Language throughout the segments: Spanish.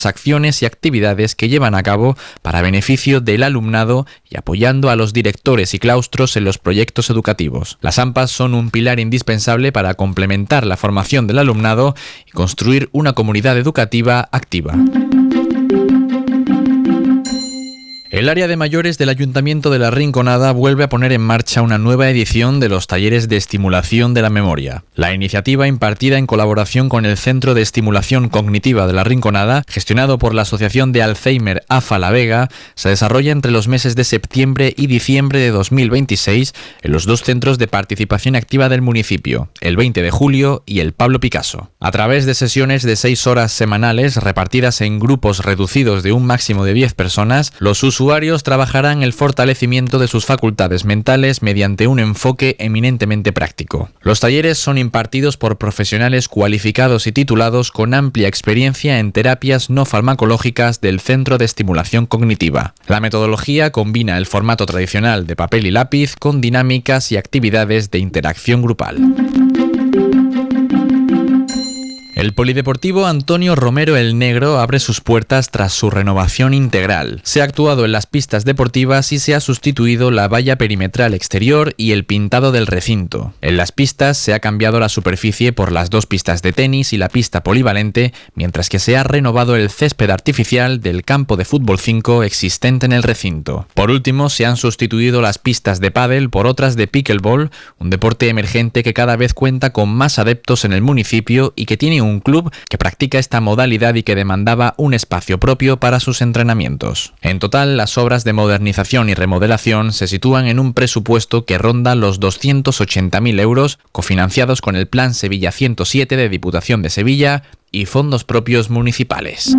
acciones y actividades que llevan a cabo para beneficio del alumnado y apoyando a los directores y claustros en los proyectos educativos. Las AMPAs son un pilar indispensable para complementar la formación del alumnado y construir una comunidad educativa activa. El área de mayores del Ayuntamiento de La Rinconada vuelve a poner en marcha una nueva edición de los talleres de estimulación de la memoria. La iniciativa, impartida en colaboración con el Centro de Estimulación Cognitiva de La Rinconada, gestionado por la Asociación de Alzheimer AFA La Vega, se desarrolla entre los meses de septiembre y diciembre de 2026 en los dos centros de participación activa del municipio, el 20 de julio y el Pablo Picasso. A través de sesiones de 6 horas semanales repartidas en grupos reducidos de un máximo de 10 personas, los usuarios trabajarán el fortalecimiento de sus facultades mentales mediante un enfoque eminentemente práctico. Los talleres son impartidos por profesionales cualificados y titulados con amplia experiencia en terapias no farmacológicas del Centro de Estimulación Cognitiva. La metodología combina el formato tradicional de papel y lápiz con dinámicas y actividades de interacción grupal. El Polideportivo Antonio Romero el Negro abre sus puertas tras su renovación integral. Se ha actuado en las pistas deportivas y se ha sustituido la valla perimetral exterior y el pintado del recinto. En las pistas se ha cambiado la superficie por las 2 pistas de tenis y la pista polivalente, mientras que se ha renovado el césped artificial del campo de fútbol 5 existente en el recinto. Por último, se han sustituido las pistas de pádel por otras de pickleball, un deporte emergente que cada vez cuenta con más adeptos en el municipio y que tiene un club que practica esta modalidad y que demandaba un espacio propio para sus entrenamientos. En total, las obras de modernización y remodelación se sitúan en un presupuesto que ronda los 280.000 euros, cofinanciados con el Plan Sevilla 107 de Diputación de Sevilla y fondos propios municipales.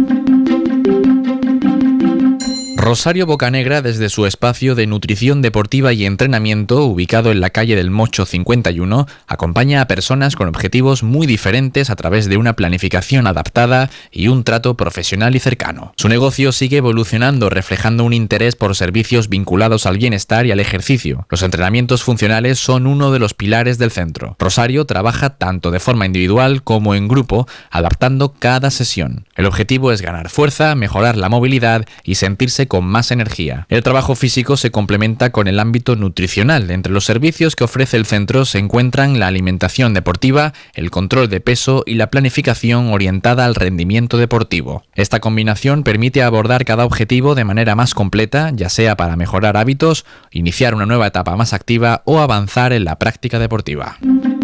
Rosario Bocanegra, desde su espacio de nutrición deportiva y entrenamiento, ubicado en la calle del Mocho 51, acompaña a personas con objetivos muy diferentes a través de una planificación adaptada y un trato profesional y cercano. Su negocio sigue evolucionando, reflejando un interés por servicios vinculados al bienestar y al ejercicio. Los entrenamientos funcionales son uno de los pilares del centro. Rosario trabaja tanto de forma individual como en grupo, adaptando cada sesión. El objetivo es ganar fuerza, mejorar la movilidad y sentirse con más energía. El trabajo físico se complementa con el ámbito nutricional. Entre los servicios que ofrece el centro se encuentran la alimentación deportiva, el control de peso y la planificación orientada al rendimiento deportivo. Esta combinación permite abordar cada objetivo de manera más completa, ya sea para mejorar hábitos, iniciar una nueva etapa más activa o avanzar en la práctica deportiva.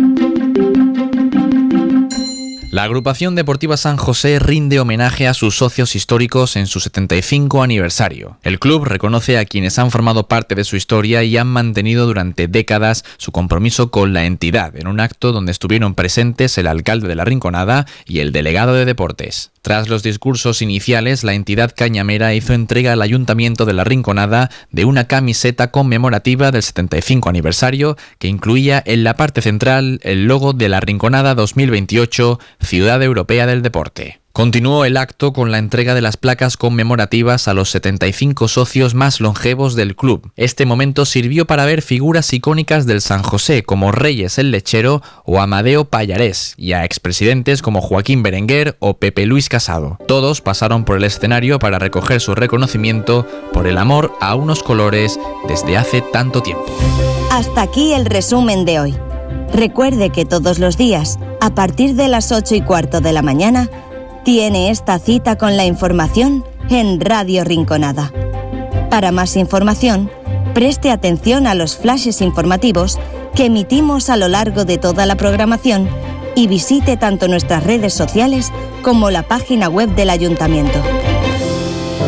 La Agrupación Deportiva San José rinde homenaje a sus socios históricos en su 75 aniversario. El club reconoce a quienes han formado parte de su historia y han mantenido durante décadas su compromiso con la entidad, en un acto donde estuvieron presentes el alcalde de La Rinconada y el delegado de deportes. Tras los discursos iniciales, la entidad cañamera hizo entrega al Ayuntamiento de La Rinconada de una camiseta conmemorativa del 75 aniversario que incluía en la parte central el logo de La Rinconada 2028, Ciudad Europea del Deporte. Continuó el acto con la entrega de las placas conmemorativas a los 75 socios más longevos del club. Este momento sirvió para ver figuras icónicas del San José como Reyes el Lechero o Amadeo Pallarés y a expresidentes como Joaquín Berenguer o Pepe Luis Casado. Todos pasaron por el escenario para recoger su reconocimiento por el amor a unos colores desde hace tanto tiempo. Hasta aquí el resumen de hoy. Recuerde que todos los días, a partir de las 8:15 de la mañana, tiene esta cita con la información en Radio Rinconada. Para más información, preste atención a los flashes informativos que emitimos a lo largo de toda la programación y visite tanto nuestras redes sociales como la página web del Ayuntamiento.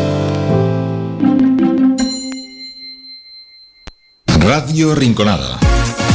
Radio Rinconada.